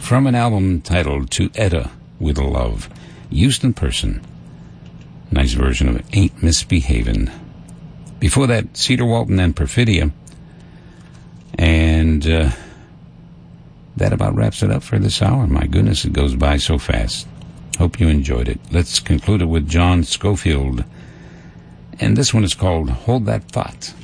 from an album titled To Etta With a Love, Houston Person. Nice version of Ain't Misbehavin'. Before that, Cedar Walton and Perfidia. And that about wraps it up for this hour. My goodness, it goes by so fast. Hope you enjoyed it. Let's conclude it with John Scofield. And this one is called Hold That Thought.